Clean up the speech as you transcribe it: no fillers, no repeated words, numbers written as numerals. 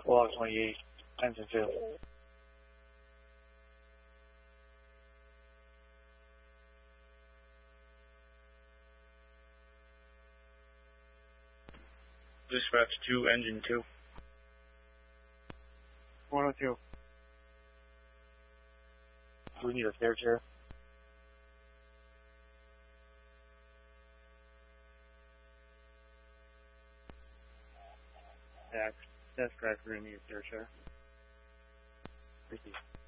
Block 28, engine 2. Dispatch 2, engine 2. 102. Do we need a spare chair? Yeah, that's correct. We're going to need a spare chair. Thank you.